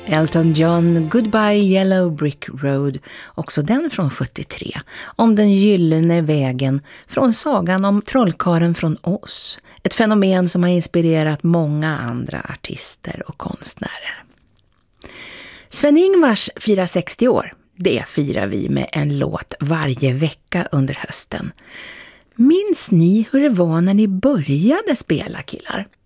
Elton John, Goodbye Yellow Brick Road, också den från 73, om den gyllene vägen från sagan om trollkaren från Oz. Ett fenomen som har inspirerat många andra artister och konstnärer. Sven-Ingvars firar 60 år. Det firar vi med en låt varje vecka under hösten. Minns ni hur det var när ni började spela, killar?